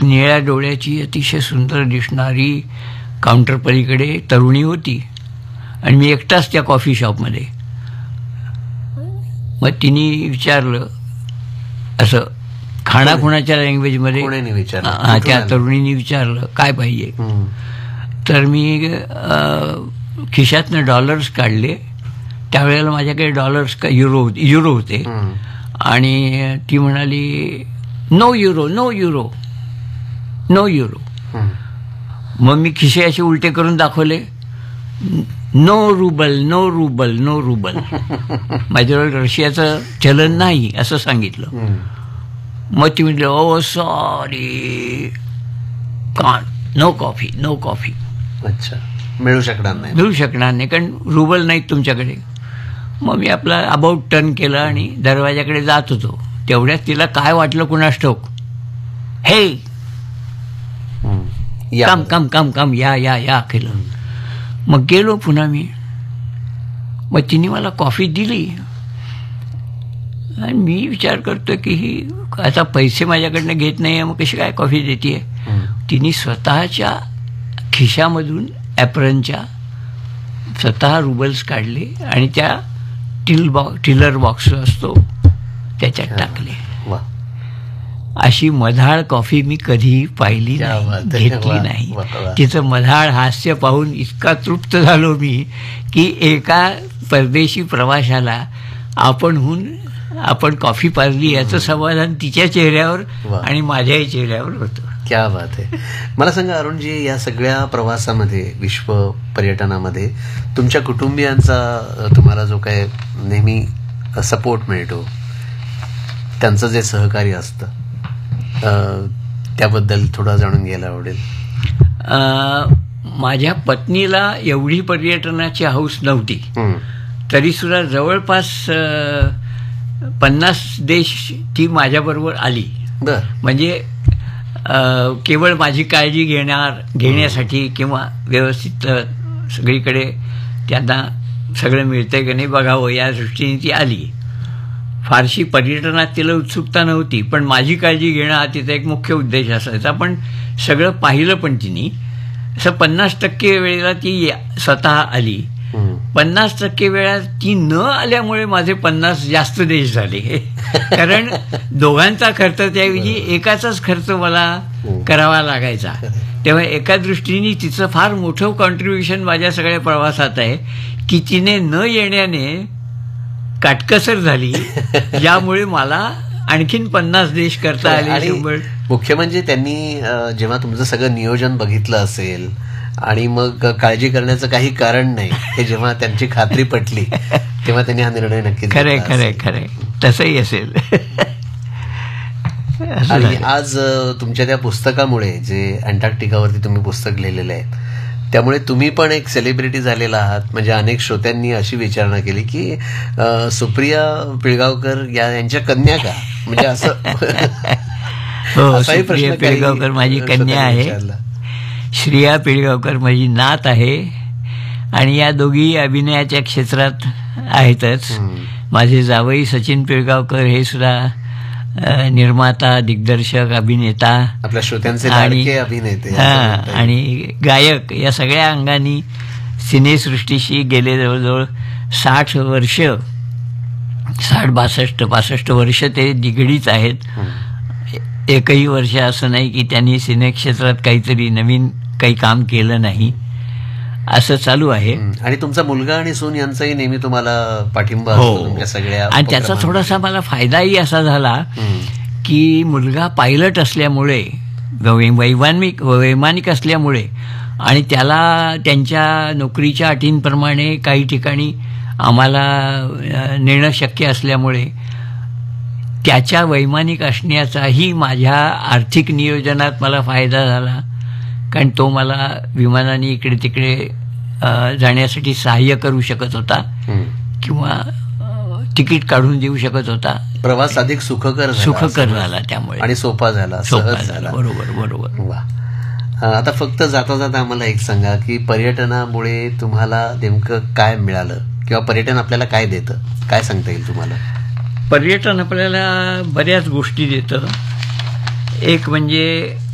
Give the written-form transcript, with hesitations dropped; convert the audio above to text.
निळ्या डोळ्याची अतिशय सुंदर दिसणारी काउंटर पलीकडे तरुणी होती आणि मी एकटाच त्या कॉफी शॉपमध्ये. मग तिने विचारलं असं खाणाखुणाच्या लँग्वेजमध्ये, हां त्या तरुणीने विचारलं काय पाहिजे. तर मी खिशातनं डॉलर्स काढले. त्यावेळेला माझ्याकडे डॉलर्स का युरो होते आणि ती म्हणाली no euro no euro no euro. मग मी खिसे असे उलटे करून दाखवले, no Rubal no Rubal no Rubal. माझ्याजवळ रशियाचं चलन नाही असं सांगितलं. मग ती म्हटली ओ sorry no coffee no coffee. अच्छा, मिळू शकणार नाही कारण रुबल नाहीत तुमच्याकडे. मग मी आपला अबाउट टर्न केलं आणि दरवाजाकडे जात होतो. तेवढ्यात तिला काय वाटलं कुणास ठाऊक, हे कम कम कम कम या या या केलं. मग गेलो पुन्हा मी. मग तिने मला कॉफी दिली आणि मी विचार करतो की ही आता पैसे माझ्याकडनं घेत नाही, मग कशी काय कॉफी देते. तिने स्वतःच्या खिशामधून ॲप्रनच्या स्वतः रुबल्स काढले आणि त्या टिलर बॉक्स असतो त्याच्यात टाकले. अशी मधाळ कॉफी मी कधीही पाहिली नाही, घेतली नाही. तिचं मधाळ हास्य पाहून इतका तृप्त झालो मी की एका परदेशी प्रवाशाला आपण कॉफी पाजली याचं समाधान तिच्या चेहऱ्यावर आणि माझ्याही चेहऱ्यावर होतं. क्या बात आहे. मला सांगा अरुणजी, या सगळ्या प्रवासामध्ये, विश्व पर्यटनामध्ये तुमच्या कुटुंबियांचा तुम्हाला जो काय नेहमी सपोर्ट मिळतो, त्यांचं जे सहकार्य असतं, त्याबद्दल थोडं जाणून घ्यायला आवडेल. माझ्या पत्नीला एवढी पर्यटनाची हौस नव्हती, तरी सुद्धा जवळपास 50 देश ती माझ्याबरोबर आली. म्हणजे केवळ माझी काळजी घेण्यासाठी किंवा व्यवस्थित सगळीकडे त्यांना सगळं मिळतंय की नाही बघावं या दृष्टीने ती आली. फारशी पर्यटनात तिला उत्सुकता नव्हती, पण माझी काळजी घेणं हा तिचा एक मुख्य उद्देश असायचा. पण सगळं पाहिलं पण तिने. असं 50% वेळेला ती स्वतः आली. 50% वेळा ती न आल्यामुळे माझे 50 जास्त देश झाले. कारण दोघांचा खर्च त्याऐवजी एकाचाच खर्च मला करावा लागायचा. तेव्हा एका दृष्टीने तिचं फार मोठं कॉन्ट्रीब्युशन माझ्या सगळ्या प्रवासात आहे की तिने न येण्याने काटकसर झाली, ज्यामुळे मला आणखीन 50 देश करता आले. मुख्य म्हणजे त्यांनी जेव्हा तुमचं सगळं नियोजन बघितलं असेल आणि मग काळजी करण्याचं काही कारण नाही हे जेव्हा त्यांची खात्री पटली, तेव्हा त्यांनी हा निर्णय नक्की. खरे खरे खरे तसंही असेल. आणि आज तुमच्या त्या पुस्तकामुळे, जे अंटार्क्टिकावरती तुम्ही पुस्तक लिहिलेलं आहे, त्यामुळे तुम्ही पण एक सेलिब्रिटी झालेला आहात. म्हणजे अनेक श्रोत्यांनी अशी विचारणा केली की सुप्रिया पिळगावकर यांच्या कन्या का, म्हणजे असं. सुप्रिया पिळगावकर माझी कन्या आहे, श्रिया पिळगावकर माझी नात आहे आणि या दोघी अभिनयाच्या क्षेत्रात आहेतच. माझे जावई सचिन पिळगावकर हे सुद्धा निर्माता, दिग्दर्शक, अभिनेता, आपल्या श्रोत्यांचे लाडके अभिनेते आणि गायक या सगळ्या अंगांनी सिनेसृष्टीशी गेले जवळजवळ 60 वर्ष, 62 वर्ष ते निगडीत आहेत. एकही वर्ष असं नाही की त्यांनी सिनेक्षेत्रात काहीतरी नवीन काही काम केलं नाही. असं चालू आहे. आणि तुमचा मुलगा आणि सून यांचाही नेहमी तुम्हाला पाठिंबा असतो तुमच्या सगळ्या. आणि त्याचा थोडासा मला फायदाही असा झाला की मुलगा पायलट असल्यामुळे, वैमानिक असल्यामुळे आणि त्याला त्यांच्या नोकरीच्या अटींप्रमाणे काही ठिकाणी आम्हाला नेणं शक्य असल्यामुळे त्याच्या वैमानिक असण्याचाही माझ्या आर्थिक नियोजनात मला फायदा झाला. कारण तो मला विमानाने इकडे तिकडे जाण्यासाठी सहाय्य करू शकत होता किंवा तिकीट काढून देऊ शकत होता. प्रवास अधिक सुखकर झाला त्यामुळे आणि सोपा झाला, सहज झाला. बरोबर. आता फक्त जाता जाता आम्हाला एक सांगा की पर्यटनामुळे तुम्हाला नेमकं काय मिळालं किंवा पर्यटन आपल्याला काय देतं, काय सांगता येईल तुम्हाला? पर्यटन आपल्याला बऱ्याच गोष्टी देतं. एक म्हणजे